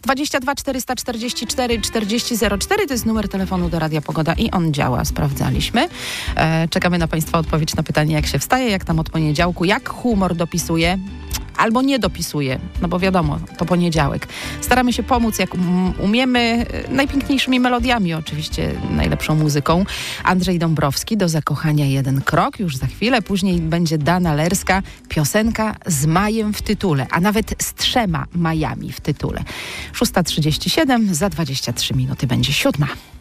22 444 4004 to jest numer telefonu do Radia Pogoda i on działa, sprawdzaliśmy. Czekamy na Państwa odpowiedź na pytanie, jak się wstaje, jak tam od poniedziałku, jak humor dopisuje albo nie dopisuje, no bo wiadomo, to poniedziałek. Staramy się pomóc, jak umiemy, najpiękniejszymi melodiami oczywiście, najlepszą muzyką. Andrzej Dąbrowski, Do zakochania jeden krok, już za chwilę. Później będzie Dana Lerska, piosenka z majem w tytule, a nawet z 3 majami w tytule. 6:37, za 23 minuty będzie 7.